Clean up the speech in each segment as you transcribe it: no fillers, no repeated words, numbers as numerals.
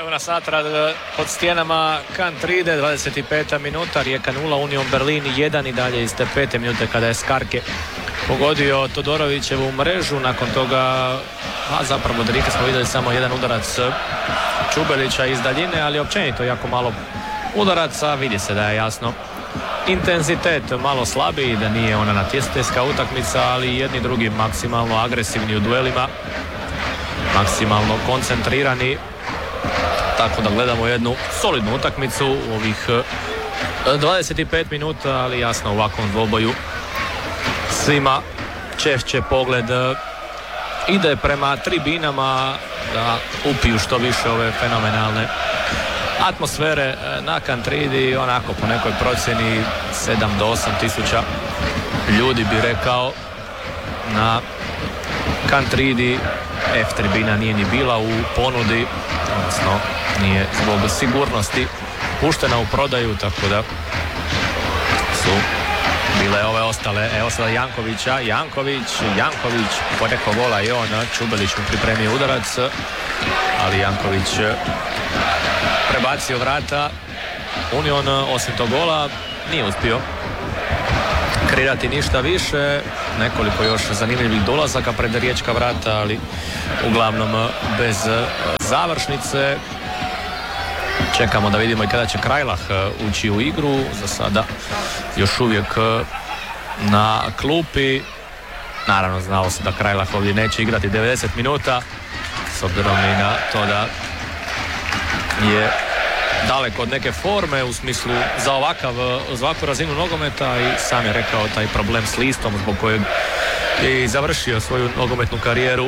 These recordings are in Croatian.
Evo nas natrag pod stijenama Kantride, 25. minuta, Rijeka 0, Union Berlin 1 i dalje iz te 5. minute kada je Skarke pogodio Todorovićevu mrežu. Nakon toga, zapravo od Rijeke smo vidjeli samo jedan udarac Čubelića iz daljine, ali općenito jako malo udaraca. Vidi se da je jasno intenzitet malo slabiji, da nije ona natjecateljska utakmica, ali jedni drugi maksimalno agresivni u duelima, maksimalno koncentrirani. Tako da gledamo jednu solidnu utakmicu u ovih 25 minuta, ali jasno u ovakvom dvoboju svima češće pogled ide prema tribinama da upiju što više ove fenomenalne atmosfere na Kantridi. Onako po nekoj procjeni 7 do 8 tisuća ljudi bi rekao na Kantridi. F tribina nije ni bila u ponudi, odnosno nije zbog sigurnosti puštena u prodaju, tako da su bile ove ostale. Evo sada Janković porekao gola i on, Čubelić mu pripremio udarac, ali Janković prebacio vrata. Union osim tog gola nije uspio kreirati ništa više, nekoliko još zanimljivih dolazaka pred riječka vrata, ali uglavnom bez završnice. Čekamo da vidimo i kada će Krajlah ući u igru. Za sada još uvijek na klupi. Naravno znalo se da Krajlah ovdje neće igrati 90 minuta, s obzirom i na to da je daleko od neke forme u smislu za ovakvu razinu nogometa, i sam je rekao taj problem s listom zbog kojeg je i završio svoju nogometnu karijeru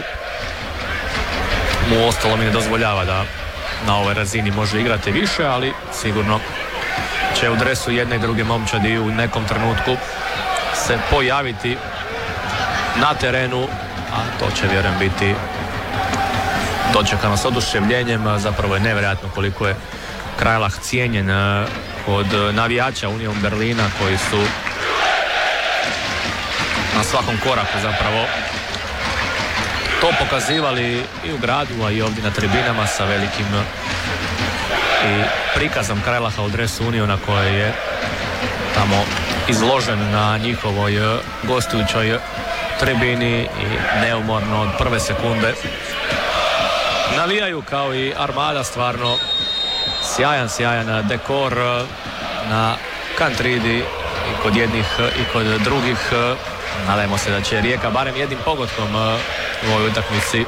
mu ostalo mi ne dozvoljava da na ovoj razini može igrati više, ali sigurno će u dresu jedne i druge momčadi u nekom trenutku se pojaviti na terenu, a to će vjerujem biti dočekano s oduševljenjem. Zapravo je nevjerojatno koliko je Krajlah cijenjen kod navijača Union Berlina, koji su na svakom koraku zapravo to pokazivali i u gradu, a i ovdje na tribinama sa velikim i prikazom Krajlaha u dresu Uniona koji je tamo izložen na njihovoj gostujućoj tribini i neumorno od prve sekunde navijaju kao i Armada. Stvarno sjajan dekor na Kantridi i kod jednih i kod drugih. Nadajmo se da će Rijeka barem jednim pogodkom u ovoj utakmici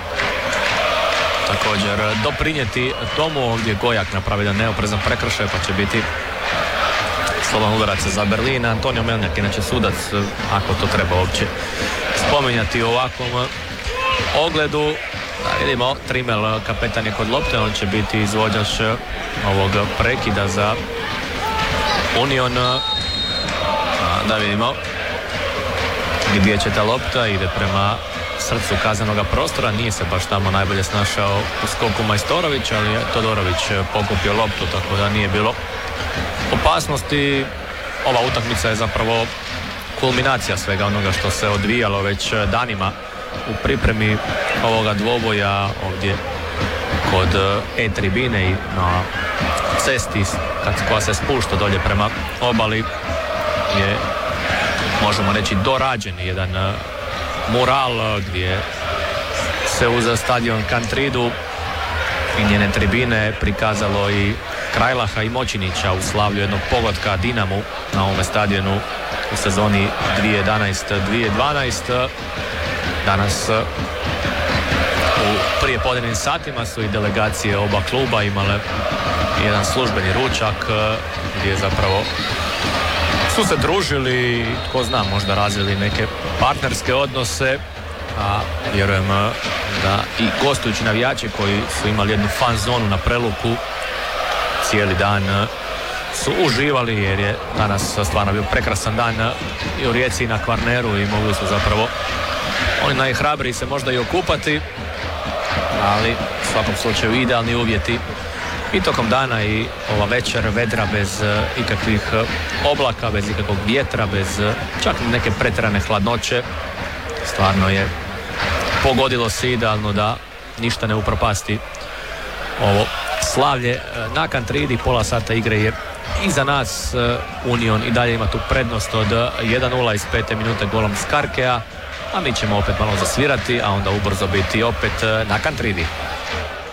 također doprinijeti tomu. Ovdje Gojak napravi jedan neoprezan prekršaj, pa će biti slobodan udarac za Berlin. Antonio Melnjak, inače sudac, ako to treba uopće spominjati u ovakvom ogledu. Da vidimo, Trimel kapetan je kod lopte, on će biti izvođač ovog prekida za Union. Da vidimo gdje će ta lopta, ide prema srcu kaznenoga prostora, nije se baš tamo najbolje snašao u skoku Majstorović, ali je Todorović pokupio loptu, tako da nije bilo opasnosti. Ova utakmica je zapravo kulminacija svega onoga što se odvijalo već danima u pripremi ovoga dvoboja ovdje kod E-tribine i na cesti koja se spušta dolje prema obali je, možemo reći, dorađen jedan mural gdje se uz stadion Kantridu i njene tribine prikazalo i Krajlaha i Močinića u slavlju jednog pogotka Dinamu na ovome stadionu u sezoni 2011-2012. Danas u prijepodnevnim satima su i delegacije oba kluba imale jedan službeni ručak gdje zapravo su se družili, tko zna, možda razvili neke partnerske odnose, a vjerujem da i gostujući navijači koji su imali jednu fan zonu na Preluku cijeli dan su uživali, jer je danas stvarno bio prekrasan dan i u Rijeci i na Kvarneru i mogli su zapravo oni najhrabriji se možda i okupati, ali u svakom slučaju idealni uvjeti i tokom dana i ova večer vedra bez ikakvih oblaka, bez ikakvog vjetra, bez čak neke pretjerane hladnoće. Stvarno je pogodilo se idealno da ništa ne upropasti ovo slavlje na Kantridi. Pola sata igre je iza nas. Union i dalje ima tu prednost od 1-0 iz 5. minute golom Skarkea, a mi ćemo opet malo zasvirati, a onda ubrzo biti opet na Kantridi.